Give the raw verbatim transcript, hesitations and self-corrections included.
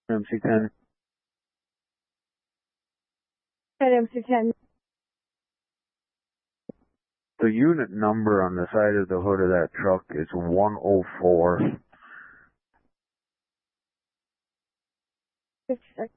M C ten. At M C ten. The unit number on the side of the hood of that truck is one oh four. fifty-six.